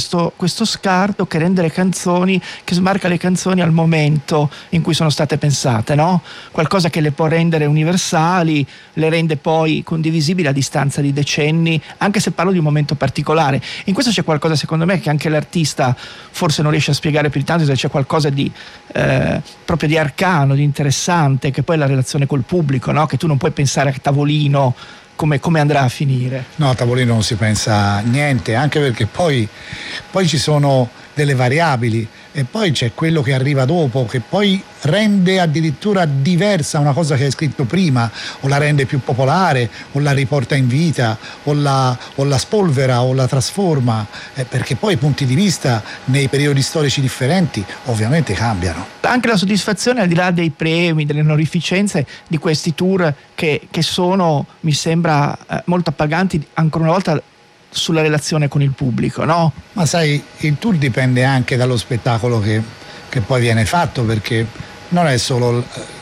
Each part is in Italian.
questo scarto che rende le canzoni, che smarca le canzoni al momento in cui sono state pensate, no? Qualcosa che le può rendere universali, le rende poi condivisibili a distanza di decenni, anche se parlo di un momento particolare. In questo c'è qualcosa, secondo me, che anche l'artista forse non riesce a spiegare più di tanto, se c'è qualcosa di proprio di arcano, di interessante, che poi è la relazione col pubblico, no? Che tu non puoi pensare a tavolino come andrà a finire. No, a tavolino non si pensa niente, anche perché poi ci sono delle variabili e poi c'è quello che arriva dopo, che poi rende addirittura diversa una cosa che hai scritto prima, o la rende più popolare, o la riporta in vita, o la spolvera, o la trasforma, perché poi i punti di vista nei periodi storici differenti ovviamente cambiano. Anche la soddisfazione, al di là dei premi, delle onorificenze, di questi tour che sono, mi sembra, molto appaganti, ancora una volta, sulla relazione con il pubblico, no? Ma sai, il tour dipende anche dallo spettacolo che poi viene fatto, perché non è solo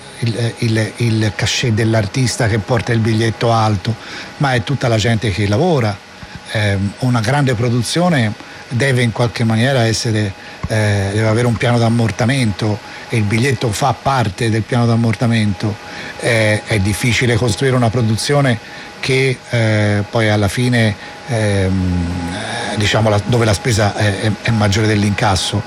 il cachet dell'artista che porta il biglietto alto, ma è tutta la gente che lavora. Una grande produzione deve in qualche maniera deve avere un piano d'ammortamento, e il biglietto fa parte del piano d'ammortamento. È difficile costruire una produzione che poi alla fine diciamo dove la spesa è maggiore dell'incasso,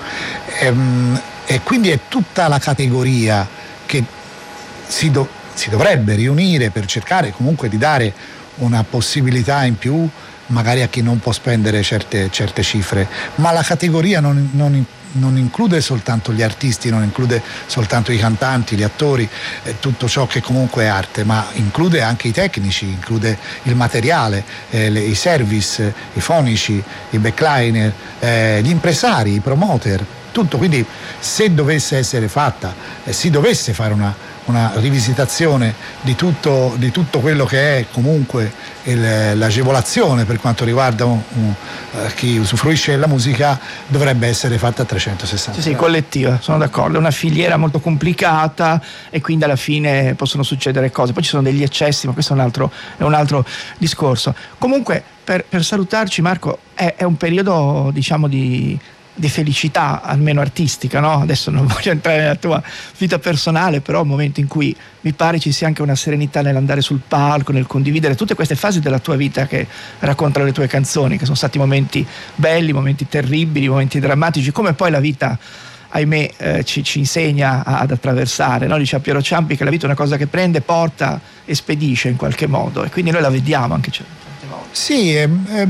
e quindi è tutta la categoria che si dovrebbe riunire per cercare comunque di dare una possibilità in più magari a chi non può spendere certe cifre, ma la categoria non include soltanto gli artisti, non include soltanto i cantanti, gli attori, tutto ciò che comunque è arte, ma include anche i tecnici, include il materiale, i service, i fonici, i backliner, gli impresari, i promoter, tutto. Quindi se dovesse essere fatta, si dovesse fare una rivisitazione di tutto quello che è comunque l'agevolazione per quanto riguarda chi usufruisce della musica, dovrebbe essere fatta a 360. Sì, collettiva, sono d'accordo, è una filiera molto complicata e quindi alla fine possono succedere cose, poi ci sono degli eccessi, ma questo è un altro discorso. Comunque per salutarci, Marco, è un periodo, diciamo, di felicità, almeno artistica, no? Adesso non voglio entrare nella tua vita personale, però è un momento in cui mi pare ci sia anche una serenità nell'andare sul palco, nel condividere tutte queste fasi della tua vita che raccontano le tue canzoni, che sono stati momenti belli, momenti terribili, momenti drammatici, come poi la vita, ahimè, ci insegna ad attraversare, no? Diceva Piero Ciampi che la vita è una cosa che prende, porta e spedisce in qualche modo, e quindi noi la vediamo anche tante volte. Sì,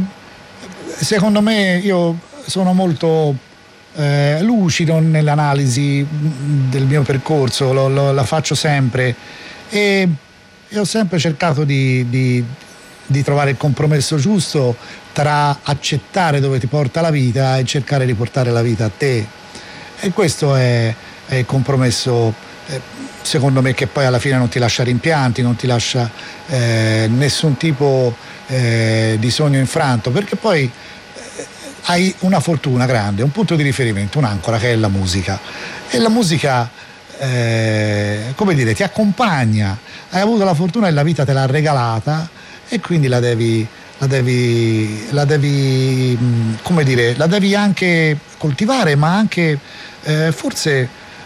secondo me io sono molto lucido nell'analisi del mio percorso, la faccio sempre, e ho sempre cercato di trovare il compromesso giusto tra accettare dove ti porta la vita e cercare di portare la vita a te, e questo è il compromesso, secondo me, che poi alla fine non ti lascia rimpianti, non ti lascia nessun tipo di sogno infranto, perché poi hai una fortuna grande, un punto di riferimento, un'ancora, che è la musica, e la musica come dire, ti accompagna, hai avuto la fortuna e la vita te l'ha regalata, e quindi la devi come dire, la devi anche coltivare, ma anche forse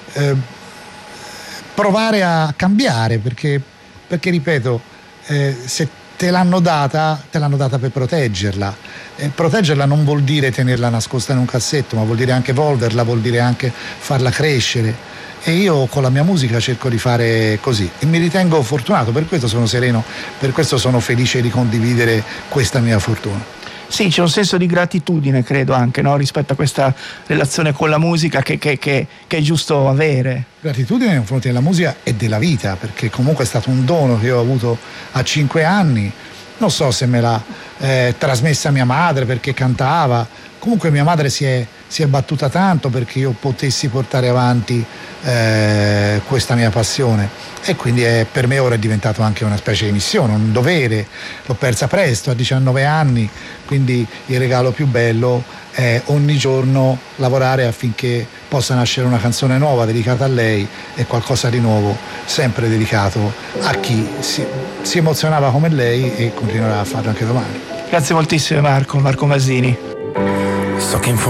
provare a cambiare, perché ripeto, se te l'hanno data per proteggerla. Proteggerla non vuol dire tenerla nascosta in un cassetto, ma vuol dire anche evolverla, vuol dire anche farla crescere. E io con la mia musica cerco di fare così, e mi ritengo fortunato, per questo sono sereno, per questo sono felice di condividere questa mia fortuna. Sì, c'è un senso di gratitudine, credo, anche, no? Rispetto a questa relazione con la musica che è giusto avere. Gratitudine nei confronti della musica e della vita, perché comunque è stato un dono che ho avuto a 5 anni. Non so se me l'ha trasmessa mia madre perché cantava, comunque mia madre si è battuta tanto perché io potessi portare avanti questa mia passione, e quindi per me ora è diventato anche una specie di missione, un dovere. L'ho persa presto, a 19 anni, quindi il regalo più bello è ogni giorno lavorare affinché possa nascere una canzone nuova dedicata a lei, e qualcosa di nuovo sempre dedicato a chi si emozionava come lei e continuerà a farlo anche domani. Grazie moltissimo Marco Masini.